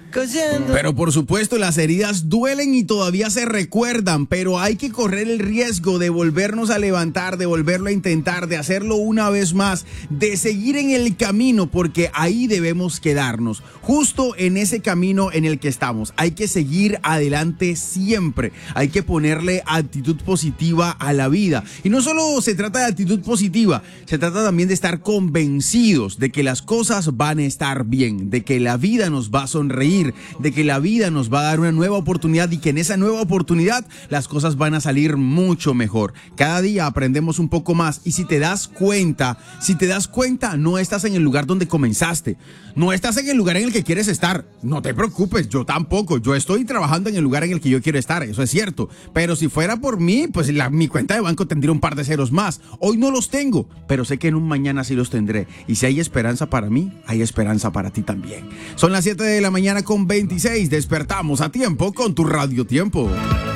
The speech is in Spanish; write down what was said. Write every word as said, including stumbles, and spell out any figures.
cosiendo. Pero por supuesto las heridas duelen y todavía se recuerdan, pero hay que correr el riesgo de volvernos a levantar, de volverlo a intentar, de hacerlo una vez más, de seguir en el camino, porque ahí debemos quedarnos, justo en ese camino en el que estamos. Hay que seguir adelante siempre, hay que ponerle actitud positiva a la vida. Y no solo se trata de actitud positiva, se trata también de estar convencidos de que las cosas van a estar bien, de que la vida nos va a sonreír, de que la vida nos va a dar una nueva oportunidad y que en esa nueva oportunidad las cosas van a salir mucho mejor. Cada día aprendemos un poco más y si te das cuenta, si te das cuenta, no estás en el lugar donde comenzaste, no estás en el lugar en el que quieres estar. No te preocupes, yo tampoco, yo estoy trabajando en el lugar en el que yo quiero estar, eso es cierto, pero si fuera por mí, pues la, mi cuenta de banco tendría un par de ceros más. Hoy no los tengo, pero sé que en un mañana sí los tendré, y si hay esperanza para mí, hay esperanza para ti también. Son las siete de la mañana con veintiséis, despertamos a tiempo con tu Radio Tiempo.